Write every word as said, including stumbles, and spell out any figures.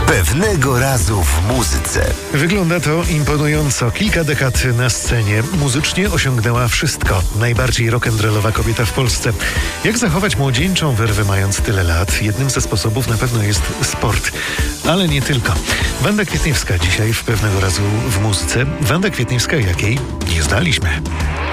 Pewnego razu w muzyce. Wygląda to imponująco. Kilka dekad na scenie. Muzycznie osiągnęła wszystko. Najbardziej rock'n'rollowa kobieta w Polsce. Jak zachować młodzieńczą wyrwę mając tyle lat? Jednym ze sposobów na pewno jest sport. Ale nie tylko. Wanda Kwietniewska dzisiaj w Pewnego razu w muzyce. Wanda Kwietniewska, jakiej nie znaliśmy.